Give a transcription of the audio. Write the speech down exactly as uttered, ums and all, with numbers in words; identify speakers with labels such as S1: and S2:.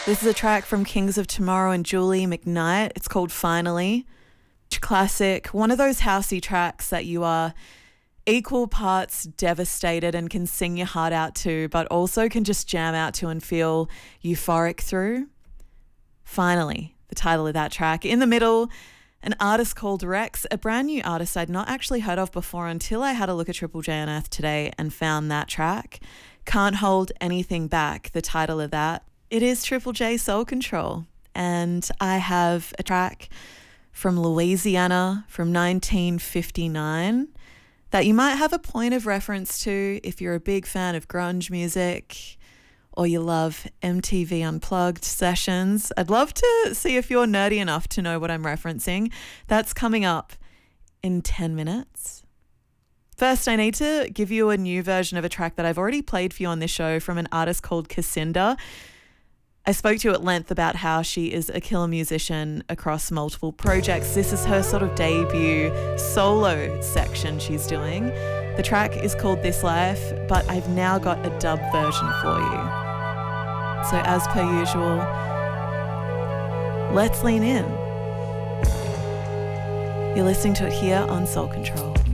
S1: This is a track from Kings of Tomorrow and Julie McKnight. It's called Finally. Classic, one of those housey tracks that you are equal parts devastated and can sing your heart out to, but also can just jam out to and feel euphoric through. Finally, the title of that track. In the middle, an artist called Rex, a brand new artist I'd not actually heard of before until I had a look at Triple J on Earth today and found that track. Can't Hold Anything Back, the title of that. It is Triple J Soul Control, and I have a track from Louisiana from nineteen fifty-nine that you might have a point of reference to if you're a big fan of grunge music or you love M T V Unplugged sessions. I'd love to see if you're nerdy enough to know what I'm referencing. That's coming up in ten minutes. First, I need to give you a new version of a track that I've already played for you on this show from an artist called Cassinda. I spoke to you at length about how she is a killer musician across multiple projects. This is her sort of debut solo section she's doing. The track is called This Life, but I've now got a dub version for you. So as per usual, let's lean in. You're listening to it here on Soul Control.